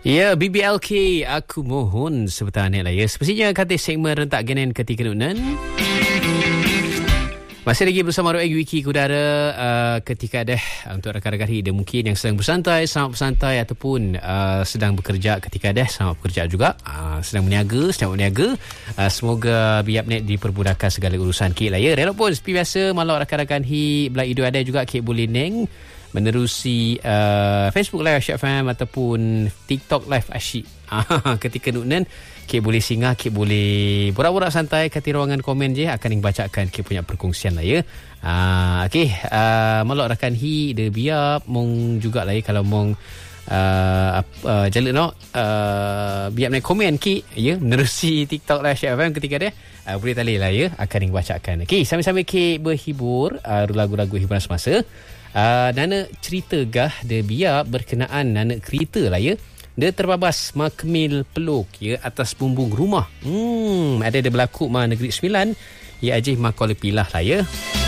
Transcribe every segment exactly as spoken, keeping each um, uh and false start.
Ya, B B L K, aku mohon sebentar ni lah ya. Sepertinya kata segmen rentak genen ketika nunan. Masih lagi bersama Roeg Wiki Kudara uh, ketika dah untuk rakan-rakan hiduph mungkin yang sedang bersantai, selamat bersantai ataupun uh, sedang bekerja ketika dah selamat bekerja juga. Uh, sedang berniaga, sedang berniaga. Uh, semoga biapnet dipermudahkan segala urusan kek lah ya. Relok pun seperti biasa malam rakan-rakan hi belai idul ada juga kek boleh neng menerusi uh, Facebook Live Asyik F M ataupun TikTok Live Asyik. Ketika nunan Kek boleh singgah, Kek boleh borak-borak santai kat ruangan komen je, akan yang bacakan Kek punya perkongsian lah ya. Uh, okay, uh, malak rakan hi dia biar mong juga lah ya kalau mong uh, uh, jalur no uh, biar naik komen Kek ya menerusi TikTok Live Asyik F M ketika dia uh, boleh tali lah ya, akan yang bacakan. Okay, sambil-sambil Kek berhibur uh, lagu-lagu hiburan semasa. Uh, nana cerita gah dia biar berkenaan nana cerita lah ya. Dia terbabas makmil peluk ya atas bumbung rumah. Hmm, ada dia berlaku ma Negeri Sembilan. Ya ajih ma Kuala Pilah lah ya.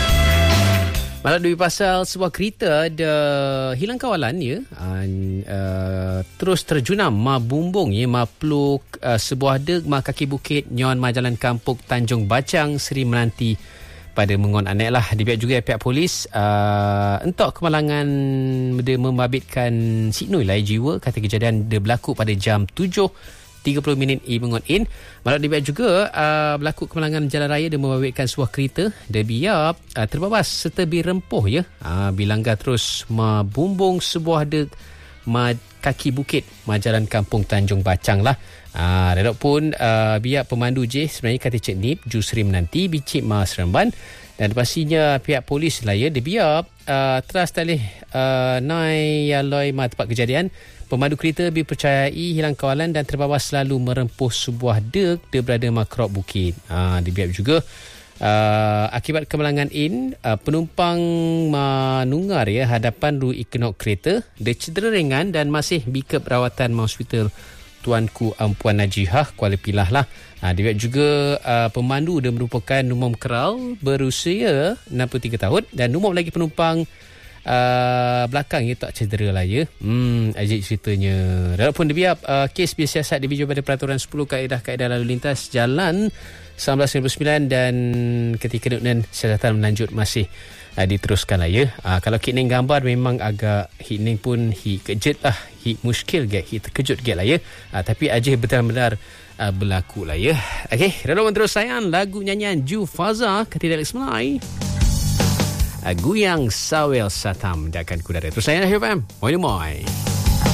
Malah dua pasal sebuah kereta ada hilang kawalan ya. Uh, uh, terus terjunam ma bumbung ya ma peluk uh, sebuah deg ma kaki bukit nyon ma jalan kampung Tanjung Bacang Seri Melanti pada mengon anek lah. Di pihak juga pihak polis uh, entok kemalangan dia membabitkan siknoi lah jiwa. Kata kejadian dia berlaku pada jam tujuh tiga puluh minit i mengon in. Malah di pihak juga uh, berlaku kemalangan jalan raya dia membabitkan sebuah kereta. Dia biar uh, terbabas serta birempuh ya. Uh, bilangga terus membumbung sebuah deg ma kaki bukit ma jalan kampung Tanjung Bacang lah. Ah, redok pun uh, biar pemandu je sebenarnya kata Cik Nip Jusri Menanti bicik ma Seremban dan pastinya pihak polis lah ya dia biar uh, teras talih uh, nai yaloi ma tempat kejadian. Pemandu kereta dipercayai hilang kawalan dan terbabas lalu merempuh sebuah deg dia berada ma Krop Bukit. Ah, dia biar juga uh, akibat kemalangan in uh, penumpang menungar ya hadapan ru ikenok kereta dia cedera ringan dan masih bika perawatan ma hospital Tuanku Ampuan Najihah Kuala Pilah lah. Ha, dia juga uh, pemandu dia merupakan Numom Keral berusia enam puluh tiga tahun dan Numom lagi penumpang uh, belakang ya tak cedera lah ya. Hmm, ajik ceritanya. Walaupun dia biar uh, kes bersiasat dibijuk pada peraturan sepuluh kaedah-kaedah lalu lintas jalan seribu sembilan ratus sembilan puluh sembilan dan ketika nunan siasatan melanjut masih uh, diteruskan lah ya. Uh, kalau kit neng gambar memang agak hit neng pun hi kejut lah, hi muskil get, hi terkejut get lah ya. Uh, tapi ajih benar-benar uh, berlaku lah ya. Okey, relawan terus sayang lagu nyanyian Ju Faza ketika Alex Melai. Uh, Guyang Sawel Satam dia akan kudara. Terus sayang F M. Moi moi.